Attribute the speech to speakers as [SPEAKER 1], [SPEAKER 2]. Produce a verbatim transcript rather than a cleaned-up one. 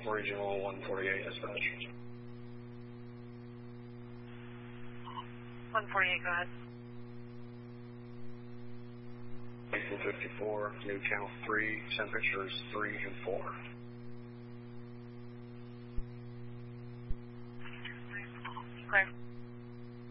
[SPEAKER 1] Regional one forty-eight dispatch.
[SPEAKER 2] one forty-eight, go ahead.
[SPEAKER 1] eighteen fifty-four, new channel three, temperatures three and four.
[SPEAKER 2] Clear.